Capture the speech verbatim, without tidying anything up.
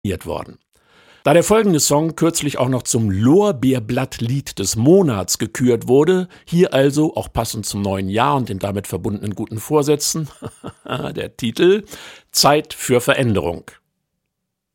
worden. Da der folgende Song kürzlich auch noch zum Lorbeerblattlied des Monats gekürt wurde, hier also, auch passend zum neuen Jahr und den damit verbundenen guten Vorsätzen, der Titel Zeit für Veränderung.